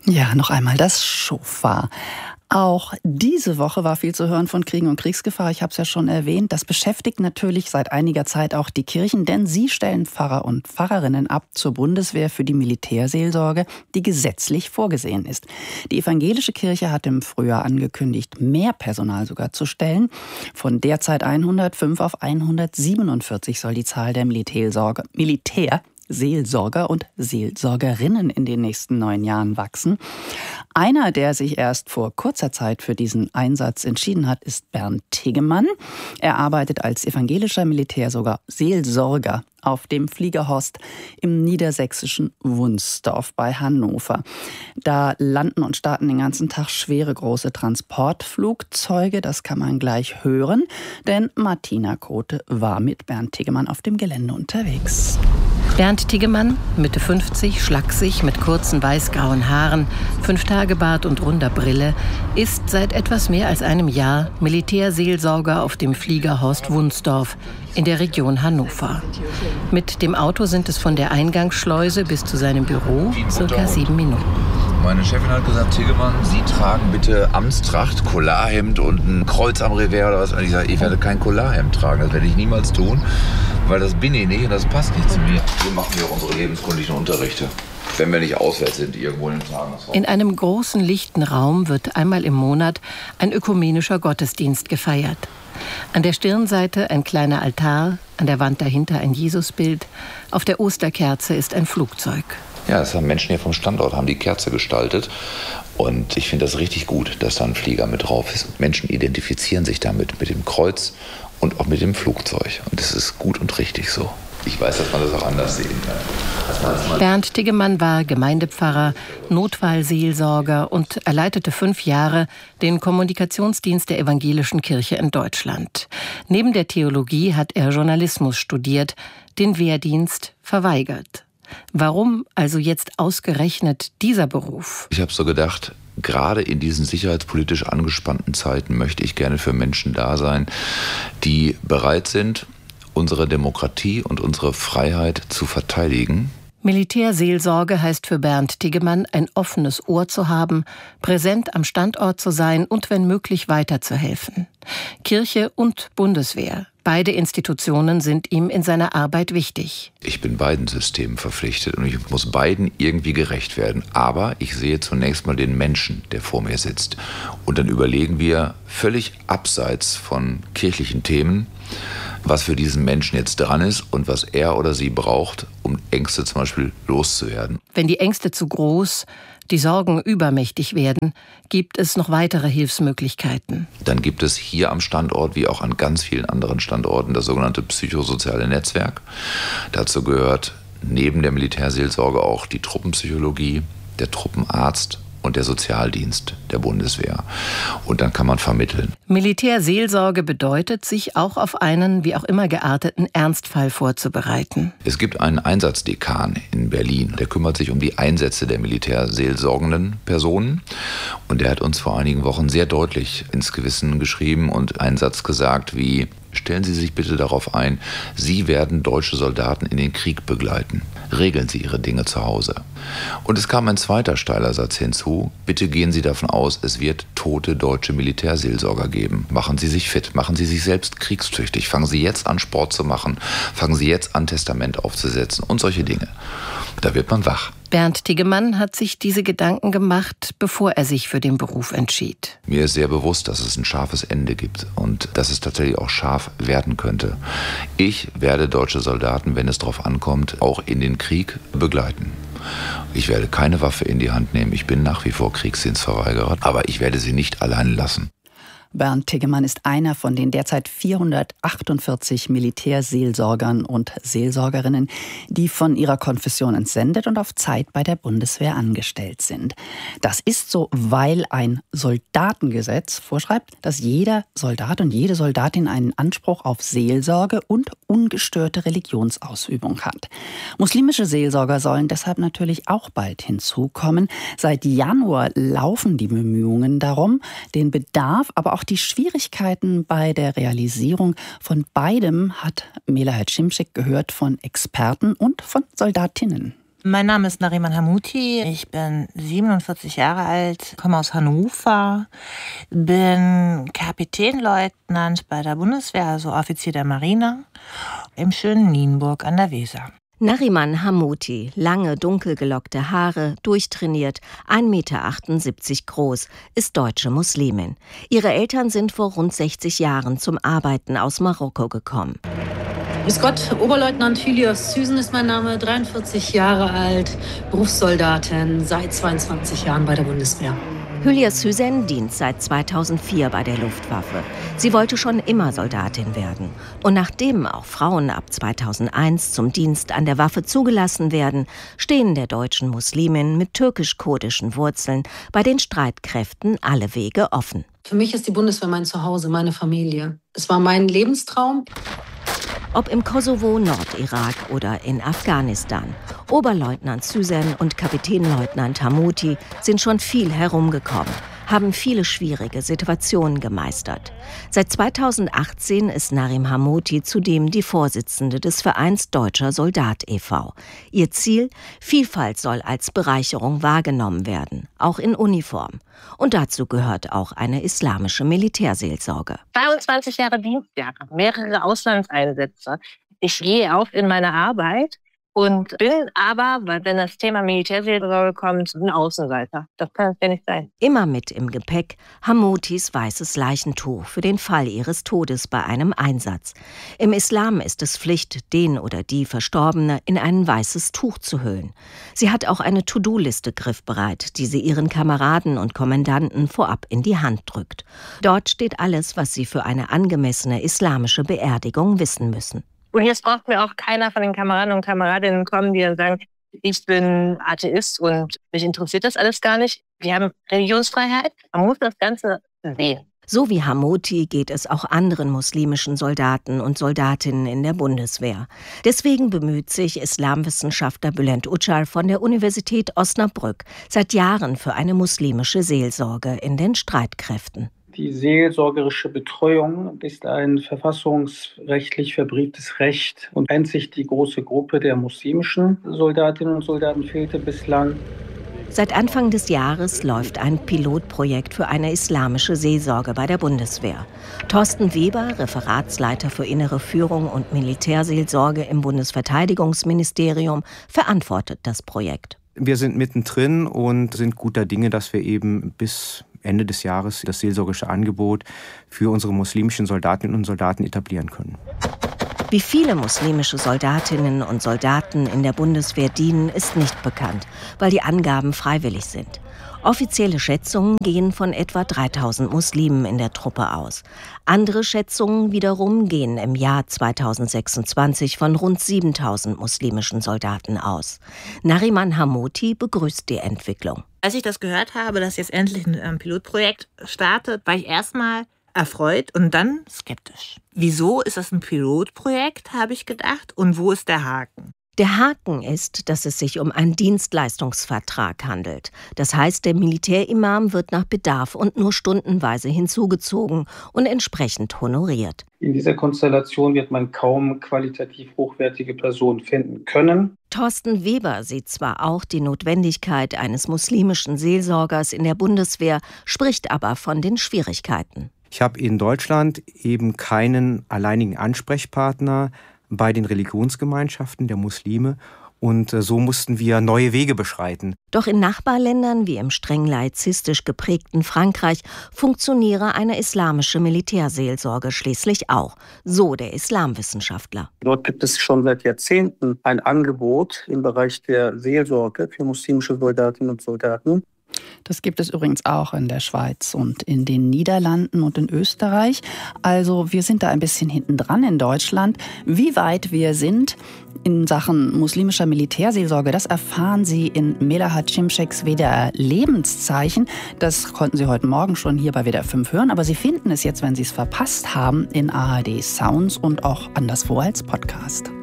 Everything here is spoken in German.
Ja, noch einmal das Schofar. Auch diese Woche war viel zu hören von Kriegen und Kriegsgefahr. Ich habe es ja schon erwähnt. Das beschäftigt natürlich seit einiger Zeit auch die Kirchen, denn sie stellen Pfarrer und Pfarrerinnen ab zur Bundeswehr für die Militärseelsorge, die gesetzlich vorgesehen ist. Die evangelische Kirche hat im Frühjahr angekündigt, mehr Personal sogar zu stellen. Von derzeit 105 auf 147 soll die Zahl der Militärseelsorger und Seelsorgerinnen in den nächsten 9 Jahren wachsen. Einer, der sich erst vor kurzer Zeit für diesen Einsatz entschieden hat, ist Bernd Tegemann. Er arbeitet als evangelischer Militärseelsorger auf dem Fliegerhorst im niedersächsischen Wunsdorf bei Hannover. Da landen und starten den ganzen Tag schwere große Transportflugzeuge. Das kann man gleich hören, denn Martina Kote war mit Bernd Tegemann auf dem Gelände unterwegs. Bernd Tegemann, Mitte 50, schlaksig, mit kurzen weiß-grauen Haaren, 5-Tage-Bart und runder Brille, ist seit etwas mehr als einem Jahr Militärseelsorger auf dem Fliegerhorst Wunsdorf in der Region Hannover. Mit dem Auto sind es von der Eingangsschleuse bis zu seinem Büro ca. 7 Minuten. Meine Chefin hat gesagt, Tegemann, Sie tragen bitte Amtstracht, Collarhemd und ein Kreuz am Revers oder was. Und ich sage, ich werde kein Collarhemd tragen, das werde ich niemals tun, weil das bin ich nicht und das passt nicht zu mir. So machen wir auch unsere lebenskundlichen Unterrichte, wenn wir nicht auswärts sind, irgendwo in den Tagesraum. In einem großen, lichten Raum wird einmal im Monat ein ökumenischer Gottesdienst gefeiert. An der Stirnseite ein kleiner Altar, an der Wand dahinter ein Jesusbild, auf der Osterkerze ist ein Flugzeug. Ja, das haben Menschen hier vom Standort, haben die Kerze gestaltet. Und ich finde das richtig gut, dass da ein Flieger mit drauf ist. Menschen identifizieren sich damit, mit dem Kreuz und auch mit dem Flugzeug. Und das ist gut und richtig so. Ich weiß, dass man das auch anders sehen kann. Bernd Tegemann war Gemeindepfarrer, Notfallseelsorger und er leitete 5 Jahre den Kommunikationsdienst der evangelischen Kirche in Deutschland. Neben der Theologie hat er Journalismus studiert, den Wehrdienst verweigert. Warum also jetzt ausgerechnet dieser Beruf? Ich habe so gedacht, gerade in diesen sicherheitspolitisch angespannten Zeiten möchte ich gerne für Menschen da sein, die bereit sind, unsere Demokratie und unsere Freiheit zu verteidigen. Militärseelsorge heißt für Bernd Tegemann, ein offenes Ohr zu haben, präsent am Standort zu sein und wenn möglich weiterzuhelfen. Kirche und Bundeswehr, beide Institutionen sind ihm in seiner Arbeit wichtig. Ich bin beiden Systemen verpflichtet und ich muss beiden irgendwie gerecht werden. Aber ich sehe zunächst mal den Menschen, der vor mir sitzt. Und dann überlegen wir völlig abseits von kirchlichen Themen, was für diesen Menschen jetzt dran ist und was er oder sie braucht, um Ängste zum Beispiel loszuwerden. Wenn die Ängste zu groß, die Sorgen übermächtig werden, gibt es noch weitere Hilfsmöglichkeiten. Dann gibt es hier am Standort, wie auch an ganz vielen anderen Standorten, das sogenannte psychosoziale Netzwerk. Dazu gehört neben der Militärseelsorge auch die Truppenpsychologie, der Truppenarzt und der Sozialdienst der Bundeswehr. Und dann kann man vermitteln. Militärseelsorge bedeutet, sich auch auf einen wie auch immer gearteten Ernstfall vorzubereiten. Es gibt einen Einsatzdekan in Berlin, der kümmert sich um die Einsätze der militärseelsorgenden Personen. Und der hat uns vor einigen Wochen sehr deutlich ins Gewissen geschrieben und einen Satz gesagt wie: Stellen Sie sich bitte darauf ein, Sie werden deutsche Soldaten in den Krieg begleiten. Regeln Sie Ihre Dinge zu Hause. Und es kam ein zweiter steiler Satz hinzu. Bitte gehen Sie davon aus, es wird tote deutsche Militärseelsorger geben. Machen Sie sich fit, machen Sie sich selbst kriegstüchtig. Fangen Sie jetzt an, Sport zu machen. Fangen Sie jetzt an, Testament aufzusetzen und solche Dinge. Da wird man wach. Bernd Tegemann hat sich diese Gedanken gemacht, bevor er sich für den Beruf entschied. Mir ist sehr bewusst, dass es ein scharfes Ende gibt und dass es tatsächlich auch scharf werden könnte. Ich werde deutsche Soldaten, wenn es darauf ankommt, auch in den Krieg begleiten. Ich werde keine Waffe in die Hand nehmen. Ich bin nach wie vor Kriegsdienstverweigerer, aber ich werde sie nicht allein lassen. Bernd Tegemann ist einer von den derzeit 448 Militärseelsorgern und Seelsorgerinnen, die von ihrer Konfession entsendet und auf Zeit bei der Bundeswehr angestellt sind. Das ist so, weil ein Soldatengesetz vorschreibt, dass jeder Soldat und jede Soldatin einen Anspruch auf Seelsorge und ungestörte Religionsausübung hat. Muslimische Seelsorger sollen deshalb natürlich auch bald hinzukommen. Seit Januar laufen die Bemühungen darum, den Bedarf, aber auch die Schwierigkeiten bei der Realisierung von beidem hat Melahat Şimşek gehört von Experten und von Soldatinnen. Mein Name ist Nariman Hamouti, ich bin 47 Jahre alt, komme aus Hannover, bin Kapitänleutnant bei der Bundeswehr, also Offizier der Marine, im schönen Nienburg an der Weser. Nariman Hamouti, lange dunkel gelockte Haare, durchtrainiert, 1,78 Meter groß, ist deutsche Muslimin. Ihre Eltern sind vor rund 60 Jahren zum Arbeiten aus Marokko gekommen. Grüß Gott, Oberleutnant Hülios Süsen ist mein Name, 43 Jahre alt, Berufssoldatin, seit 22 Jahren bei der Bundeswehr. Hülya Süsen dient seit 2004 bei der Luftwaffe. Sie wollte schon immer Soldatin werden. Und nachdem auch Frauen ab 2001 zum Dienst an der Waffe zugelassen werden, stehen der deutschen Muslimin mit türkisch-kurdischen Wurzeln bei den Streitkräften alle Wege offen. Für mich ist die Bundeswehr mein Zuhause, meine Familie. Es war mein Lebenstraum. Ob im Kosovo, Nordirak oder in Afghanistan. Oberleutnant Süsen und Kapitänleutnant Hamouti sind schon viel herumgekommen, haben viele schwierige Situationen gemeistert. Seit 2018 ist Narim Hamouti zudem die Vorsitzende des Vereins Deutscher Soldat e.V. Ihr Ziel: Vielfalt soll als Bereicherung wahrgenommen werden, auch in Uniform. Und dazu gehört auch eine islamische Militärseelsorge. 22 Jahre Dienstjahre, mehrere Auslandseinsätze. Ich gehe auf in meine Arbeit und bin aber, wenn das Thema Militärseelsorge kommt, ein Außenseiter. Das kann es ja nicht sein. Immer mit im Gepäck Hamoutis weißes Leichentuch für den Fall ihres Todes bei einem Einsatz. Im Islam ist es Pflicht, den oder die Verstorbene in ein weißes Tuch zu hüllen. Sie hat auch eine To-Do-Liste griffbereit, die sie ihren Kameraden und Kommandanten vorab in die Hand drückt. Dort steht alles, was sie für eine angemessene islamische Beerdigung wissen müssen. Und jetzt braucht mir auch keiner von den Kameraden und Kameradinnen kommen, die dann sagen, ich bin Atheist und mich interessiert das alles gar nicht. Wir haben Religionsfreiheit, man muss das Ganze sehen. So wie Hamouti geht es auch anderen muslimischen Soldaten und Soldatinnen in der Bundeswehr. Deswegen bemüht sich Islamwissenschaftler Bülent Uçar von der Universität Osnabrück seit Jahren für eine muslimische Seelsorge in den Streitkräften. Die seelsorgerische Betreuung ist ein verfassungsrechtlich verbrieftes Recht. Und einzig die große Gruppe der muslimischen Soldatinnen und Soldaten fehlte bislang. Seit Anfang des Jahres läuft ein Pilotprojekt für eine islamische Seelsorge bei der Bundeswehr. Thorsten Weber, Referatsleiter für innere Führung und Militärseelsorge im Bundesverteidigungsministerium, verantwortet das Projekt. Wir sind mittendrin und sind guter Dinge, dass wir eben bis Ende des Jahres das seelsorgerische Angebot für unsere muslimischen Soldatinnen und Soldaten etablieren können. Wie viele muslimische Soldatinnen und Soldaten in der Bundeswehr dienen, ist nicht bekannt, weil die Angaben freiwillig sind. Offizielle Schätzungen gehen von etwa 3000 Muslimen in der Truppe aus. Andere Schätzungen wiederum gehen im Jahr 2026 von rund 7000 muslimischen Soldaten aus. Nariman Hamouti begrüßt die Entwicklung. Als ich das gehört habe, dass jetzt endlich ein Pilotprojekt startet, war ich erstmal erfreut und dann skeptisch. Wieso ist das ein Pilotprojekt, habe ich gedacht, und wo ist der Haken? Der Haken ist, dass es sich um einen Dienstleistungsvertrag handelt. Das heißt, der Militärimam wird nach Bedarf und nur stundenweise hinzugezogen und entsprechend honoriert. In dieser Konstellation wird man kaum qualitativ hochwertige Personen finden können. Thorsten Weber sieht zwar auch die Notwendigkeit eines muslimischen Seelsorgers in der Bundeswehr, spricht aber von den Schwierigkeiten. Ich habe in Deutschland eben keinen alleinigen Ansprechpartner bei den Religionsgemeinschaften der Muslime. Und so mussten wir neue Wege beschreiten. Doch in Nachbarländern wie im streng laizistisch geprägten Frankreich funktioniere eine islamische Militärseelsorge schließlich auch, so der Islamwissenschaftler. Dort gibt es schon seit Jahrzehnten ein Angebot im Bereich der Seelsorge für muslimische Soldatinnen und Soldaten. Das gibt es übrigens auch in der Schweiz und in den Niederlanden und in Österreich. Also wir sind da ein bisschen hinten dran in Deutschland. Wie weit wir sind in Sachen muslimischer Militärseelsorge, das erfahren Sie in Melahat Cimceks WDR Lebenszeichen. Das konnten Sie heute Morgen schon hier bei WDR 5 hören. Aber Sie finden es jetzt, wenn Sie es verpasst haben, in ARD Sounds und auch anderswo als Podcast.